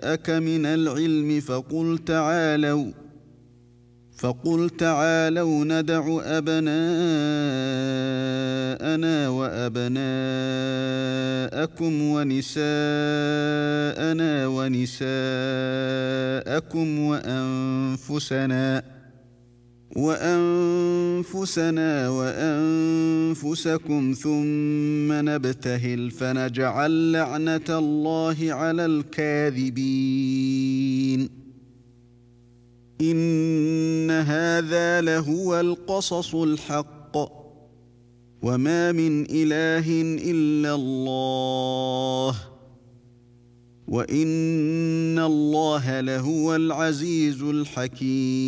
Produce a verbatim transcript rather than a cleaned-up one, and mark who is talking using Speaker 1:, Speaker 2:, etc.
Speaker 1: جاءك من العلم فقل تعالوا فقل تعالوا ندع أبناءنا وأبناءكم ونساءنا ونساءكم وأنفسنا وأنفسنا وأنفسكم ثم نبتهل فنجعل لعنة الله على الكاذبين إن هذا لهو القصص الحق وما من إله إلا الله وإن الله لهو العزيز الحكيم